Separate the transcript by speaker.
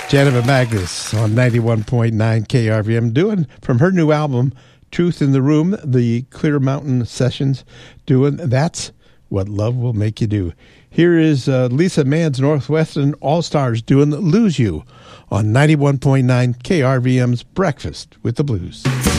Speaker 1: Jennifer Magnus on 91.9 KRVM, doing from her new album, Truth in the Room, the Clear Mountain Sessions, doing That's What Love Will Make You Do. Here is Lisa Mann's Northwestern All-Stars doing Lose You on 91.9 KRVM's Breakfast with the Blues.